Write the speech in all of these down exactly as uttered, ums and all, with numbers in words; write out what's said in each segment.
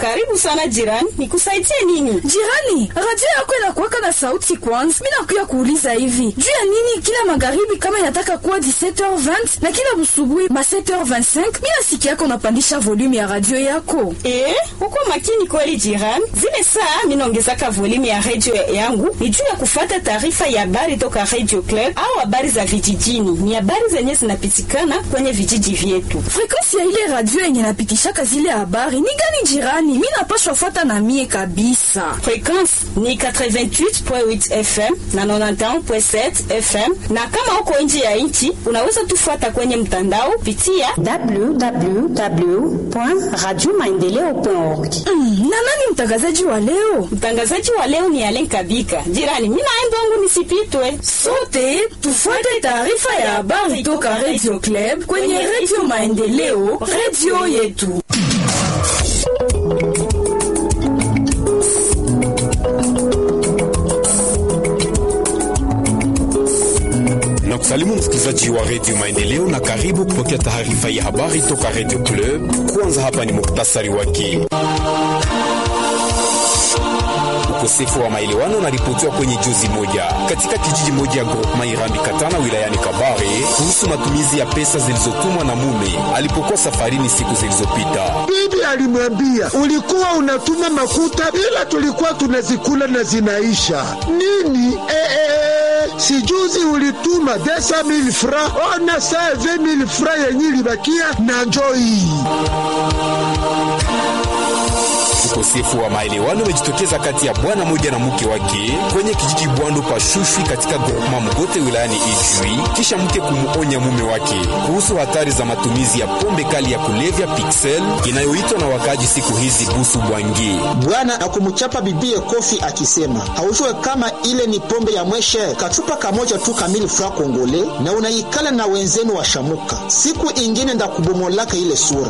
Karibu sana jirani, nikusaidie nini? Jirani, radio yako inakuwaka na sauti kwanza. Mimi nakuya kuuliza hivi, juu ya nini kila magharibi kama inataka kuwa dix-sept heures vingt na kila busubuhi ma sept heures vingt-cinq mimi nasikia yako unapandisha volume ya radio yako? Eh, uko makini kweli jirani. Zile saa mimi naongezaka volume ya radio yangu ni juu ya kufuata taarifa ya habari toka Radio Club au habari za vijijini. Ni habari zenye zinapitikana kwenye vijiji vyetu. Frequency ya ile radio yenye napitishaka zile habari ni gani jirani? Mimi napaswa fuata na mie kabisa. Frequency ni eighty-eight point eight F M na ninety-one point seven F M, na kama uko nje ya nchi unaweza tufuata kwenye mtandao pitia w w w point radio maendeleo point org. Mm, na nani mtangazaji wa leo? Mtangazaji wa leo ni Alen Kabika. Jirani, mimi naenda wangu nisipitwe. Sote tufuate taarifa ya habari toka Radio Club kwenye Radio Maendeleo, radio yetu. Na kusalimu msikilizaji wa Radio Maendeleo na karibu kupokea taarifa ya habari toka Radio Club. Kwanza hapa ni muktasari wake. Ukosefu wa maelewano unaripotiwa kwenye juzi moja katika kijiji moja ya groupement Irambi Katana wilayani Kabare kuhusu matumizi ya pesa zilizotumwa na mume alipokuwa safarini siku zilizopita. Bibi alimwambia, ulikuwa unatuma makuta ila tulikuwa tunazikula na zinaisha. Nini? Eh eh sijuzi ulituma deux cent mille francs, ona saa vingt mille francs yenye libakia na njoi. Ukosefu wa maelewano umejitokeza kati ya bwana moja na mke wake kwenye kijiji Bwando Pashushwi katika groupement Mugote wilayani Ijwi, kisha mke kumuonya mume wake kuhusu hatari za matumizi ya pombe kali ya kulevya Pixel inayoitwa na wakaji siku hizi busu bwangi. Bwana akumuchapa bibie kofi akisema, haujue kama ile ni pombe ya mweshe, kachupa kamoja tu kamili fra Kongole na unaikala na wenzenu wa shamuka. Siku ingine ndakubomolaka ile sura.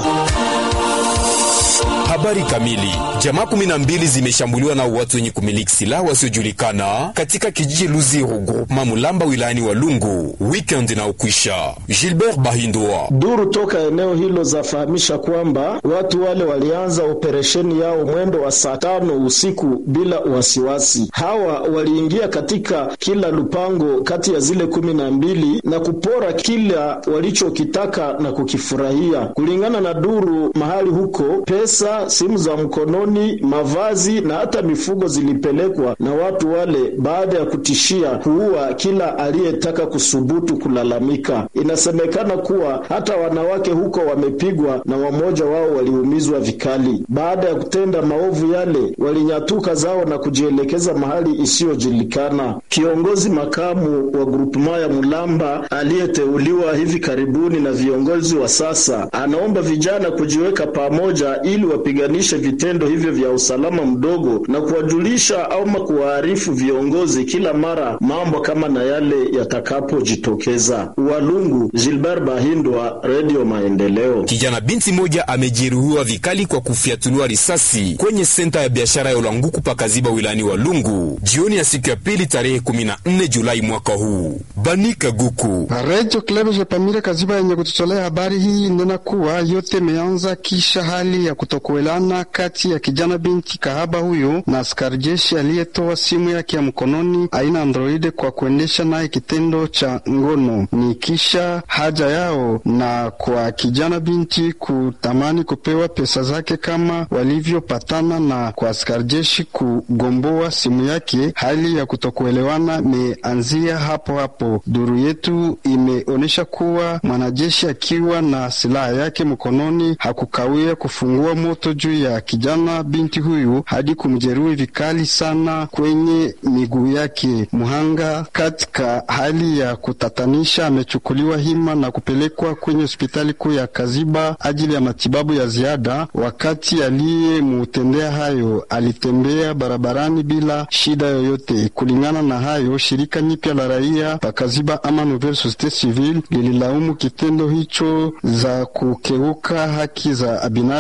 Habari kamili. Jamaa kumi na mbili zimeshambuliwa na watu wenye kumiliki silaha wasiojulikana katika kijiji Luziro groupement Mulamba wilayani Walungu weekend na ukwisha. Gilbert Bahindwa. Duru toka eneo hilo zafahamisha kwamba watu wale walianza operesheni yao mwendo wa saa tano usiku bila wasiwasi. Hawa waliingia katika kila lupango kati ya zile kumi na mbili na kupora kila walichokitaka na kukifurahia. Kulingana na duru mahali huko, pesa, simu za mkononi, mavazi na hata mifugo zilipelekwa na watu wale baada ya kutishia kuua kila aliyetaka kusubutu kulalamika. Inasemekana kuwa hata wanawake huko wamepigwa na wamoja wao waliumizwa vikali. Baada ya kutenda maovu yale, walinyatuka zao na kujielekeza mahali isiyojulikana. Kiongozi makamu wa grupema ya Mulamba aliyeteuliwa hivi karibuni na viongozi wa sasa anaomba vijana kujiweka pamoja ili wapiganishe vitendo hivyo vya usalama mdogo na kuwajulisha au kuwaarifu viongozi kila mara mambo kama na yale yatakapojitokeza. Walungu, Gilbert Bahindwa, Radio Maendeleo. Kijana binti moja amejeruhiwa vikali kwa kufiatuliwa risasi kwenye senta ya biashara ya Ulanguku pakaziba wilayani Walungu jioni ya siku ya pili tarehe kumi na nne Julai mwaka huu. Banika Guku. Radio Club Jepamira Kaziba yenye kututolea habari hii nena kuwa yote meanza kisha hali ya kutokuelana kati ya kijana binti kahaba huyo na askari jeshi aliyetoa simu yake ya mkononi aina Android kwa kuendesha naye kitendo cha ngono. Ni kisha haja yao na kwa kijana binti kutamani kupewa pesa zake kama walivyopatana na kwa askari jeshi kugomboa simu yake. Hali ya kutokuelewana meanzia hapo hapo. Duru yetu imeonesha kuwa mwanajeshi akiwa na silaha yake mkononi hakukawia kufungua moto juu ya kijana binti huyu hadi kumjeruhi vikali sana kwenye miguu yake. Muhanga katika hali ya kutatanisha amechukuliwa hima na kupelekwa kwenye hospitali kuu ya Kaziba ajili ya matibabu ya ziada. Wakati aliyemutendea hayo alitembea barabarani bila shida yoyote. Kulingana na hayo, shirika nyipya la raia pa Kaziba ama Nouvelle Société Civile lililaumu kitendo hicho za kukeuka haki za binadamu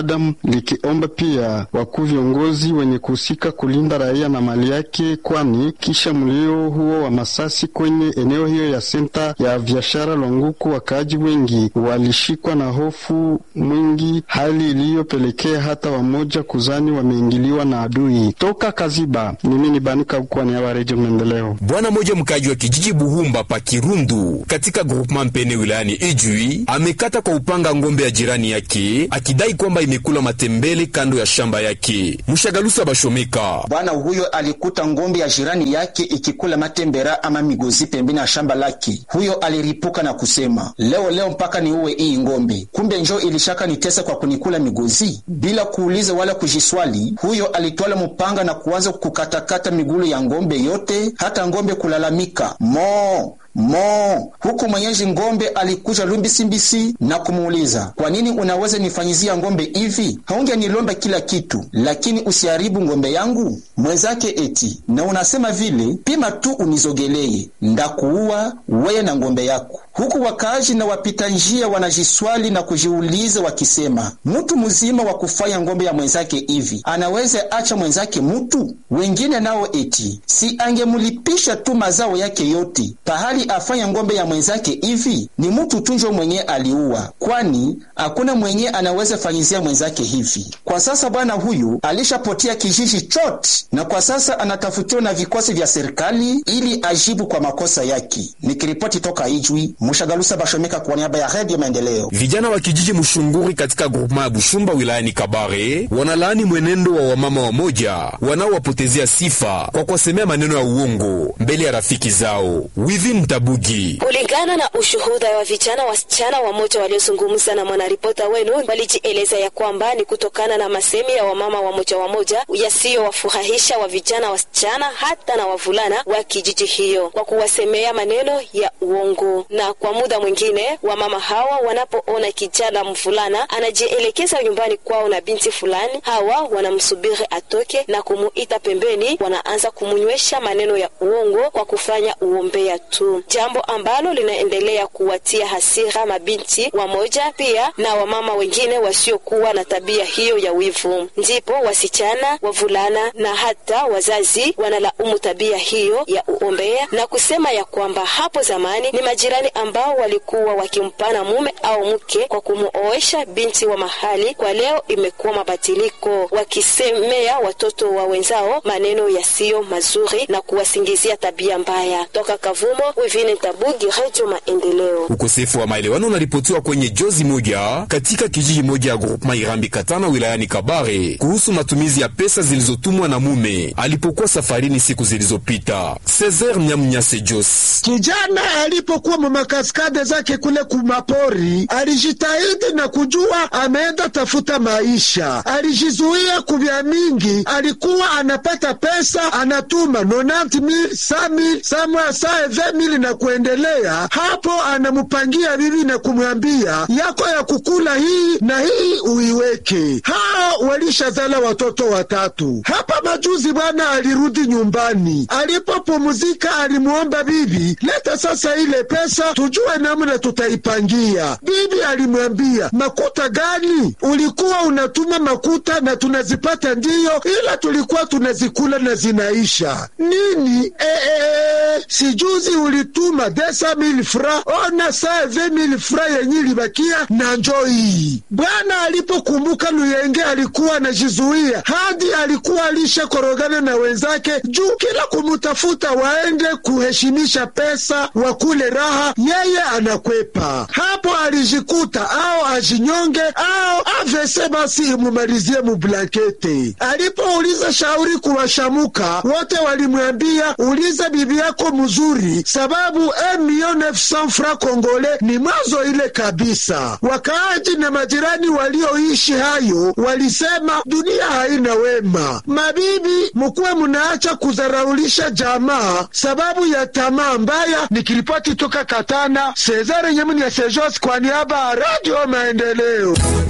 likiomba pia wakuu viongozi wenye kuhusika kulinda raia na mali yake, kwani kisha mlio huo wa masasi kwenye eneo hiyo ya senta ya biashara Longuku, wakaaji wengi walishikwa na hofu mwingi, hali iliyopelekea hata wamoja kuzani wameingiliwa na adui. Toka Kaziba, mimi ni Banika kwa niaba ya Radio Maendeleo. Bwana moja mkaji wa kijiji Buhumba pa Kirundu katika groupement Mpene wilayani Ijwi amekata kwa upanga ngombe ya jirani yake akidai kwamba imekula matembele kando ya shamba yake. Mshagalusa Bashomeka: bwana huyo alikuta ngombe ya jirani yake ikikula matembera ama migozi pembeni ya shamba lake. Huyo aliripuka na kusema, leo leo mpaka ni uwe hii ngombe, kumbe njoo ilishaka nitesa kwa kunikula migozi. Bila kuuliza wala kujiswali, huyo alitwala mpanga na kuanza kukatakata migulu ya ngombe yote, hata ngombe kulalamika mo Mo, huku mwenyeji ngombe alikuja lumbisimbisi na kumuuliza, kwa nini unaweza nifanyizia ngombe hivi? Haunge nilomba kila kitu, lakini usiharibu ngombe yangu. Mwenzake eti, na unasema vile, pima tu unizogeleye, ndakuua wewe na ngombe yako. Huku wakaaji na wapita njia wanajiswali na kujiuliza wakisema, mtu mzima wa kufanya ngombe ya mwenzake hivi, anaweza acha mwenzake mtu? Wengine nao eti, si angemulipisha tu mazao yake yote, pahali afanya ngombe ya mwenzake hivi? Ni mtu tunjo mwenye aliua, kwani hakuna mwenye anaweza fanyizia mwenzake hivi. Kwa sasa bwana huyu alishapotea kijiji chote, na kwa sasa anatafutiwa na vikosi vya serikali ili ajibu kwa makosa yake. Nikiripoti toka Ijwi, Mshagalusa Bashomeka kwa niaba ya Radio Maendeleo. Vijana wa kijiji Mushunguri katika groupement ya Bushumba wilayani Kabare wanalaani mwenendo wa wamama wamoja wanaowapotezea sifa kwa kuwasemea maneno ya uongo mbele ya rafiki zao. Within Tabugi: kulingana na ushuhuda wa vijana wasichana wamoja waliozungumza na mwanaripota wenu, walijieleza ya kwamba ni kutokana na masemi ya wamama wamoja wamoja yasiyo wafurahisha wa vijana wasichana hata na wavulana wa kijiji hiyo kwa kuwasemea maneno ya uongo. Na kwa muda mwingine wamama hawa wanapoona kijana mvulana anajielekeza nyumbani kwao na binti fulani, hawa wanamsubiri atoke na kumuita pembeni, wanaanza kumunywesha maneno ya uongo kwa kufanya uombea tu, jambo ambalo linaendelea kuwatia hasira mabinti wamoja pia na wamama wengine wasiokuwa na tabia hiyo ya wivu. Ndipo wasichana, wavulana na hata wazazi wanalaumu tabia hiyo ya uombea na kusema ya kwamba hapo zamani ni majirani ambao walikuwa wakimpana mume au mke kwa kumuoesha binti wa mahali, kwa leo imekuwa mabadiliko, wakisemea watoto wa wenzao maneno yasiyo mazuri na kuwasingizia tabia mbaya. Toka Kavumo, Wivine Tabugi, Radio Maendeleo. Ukosefu wa maelewano unaripotiwa kwenye jozi moja katika kijiji moja ya groupement Irambi Katana wilayani Kabare kuhusu matumizi ya pesa zilizotumwa na mume alipokuwa safarini siku zilizopita. Cesar Nyamnyase Jos: kijana alipokuwa mumakaskade zake kule kumapori, alijitahidi na kujua ameenda tafuta maisha. Alijizuia kubya mingi, alikuwa anapata pesa anatuma nonanti mil, samil, samwa saa vemili na kuendelea. Hapo anamupangia bibi na kumwambia, yako ya kukula hii na hii uiweke. Hao walishazala watoto watatu. Hapa majuzi bwana alirudi nyumbani. Alipopumzika alimuomba bibi, leta sasa ile pesa tujue namna tutaipangia. Bibi alimwambia, makuta gani? Ulikuwa unatuma makuta na tunazipata ndiyo, ila tulikuwa tunazikula na zinaisha. Nini? Eee, sijuzi ulituma desa mili fra, ona saa ve mili fra yenye libakia na njoi. Bwana alipokumbuka Luyenge alikuwa anajizuia, hadi alikuwa alisha korogana na wenzake juu kila kumutafuta waende kuheshimisha pesa wakule raha, yeye anakwepa. Hapo alijikuta au ajinyonge au avese basi imumalizie mublankete. Alipouliza shauri kuwashamuka, wote walimwambia, uliza bibi yako mzuri, sababu un million neuf cents francs congolais ni mwanzo ile kabisa. Wakaaji na majirani walioishi hayo walisema dunia haina wema. Mabibi, mkuwe munaacha kuzaraulisha jamaa sababu ya tamaa mbaya. Nikiripoti toka Katana, Cesare Nyamuni ya Sejos kwa niaba ya Radio Maendeleo.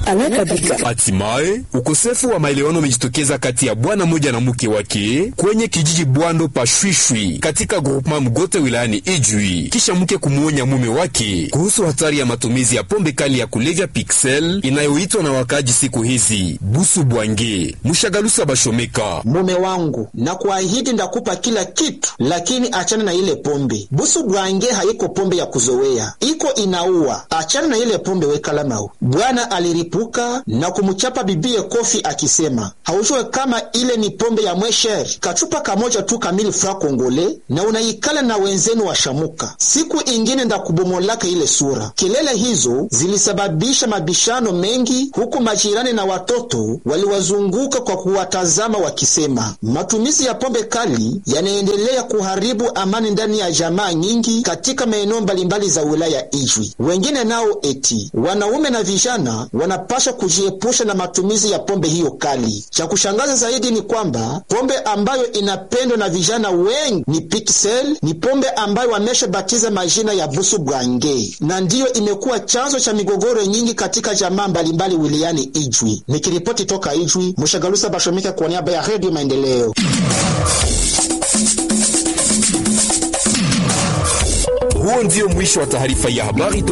Hatimaye ukosefu wa maelewano umejitokeza kati ya bwana moja na mke wake kwenye kijiji Bwando Pashwishwi katika groupement Mgote wilayani Ijwi, kisha mke kumuonya mume wake kuhusu hatari ya matumizi ya pombe kali ya kulevya Pixel inayoitwa na wakaji siku hizi Busu Bwange. Mushagalusa Bashomeka: mume wangu, na kuahidi ndakupa kila kitu, lakini achana na ile pombe. Busu Bwange haiko pombe ya kuzoea, iko inaua. Achana na ile pombe, weka mau. Bwana aliripuka na kumchapa bibie kofi akisema, haujue kama ile ni pombe ya mwesher, kachupa kamoja tu kamili fra kongole, na unaikala na wenzenu washamuka. Siku ingine ndakubomolaka ile sura. Kelele hizo zilisababisha mabishano mengi, huku majirani na watoto waliwazunguka kwa kuwatazama wakisema, matumizi ya pombe kali yanaendelea kuharibu amani ndani ya jamaa nyingi katika maeneo mbalimbali za wilaya Ijwi. Wengine nao eti wanaume na vijana wanapasha kujiepusha na matumizi ya pombe hiyo kali. Cha kushangaza zaidi ni kwamba pombe ambayo inapendwa na vijana wengi ni Pixel, ni pombe ambayo wameshabatiza majina ya Busu Bwange, na ndiyo imekuwa chanzo cha migogoro nyingi katika jamaa mbalimbali wilayani Ijwi. Nikiripoti toka Ijwi, Mushagalusa Bashomika kwa niaba ya Radio Maendeleo. Huo ndio mwisho wa taarifa ya habari.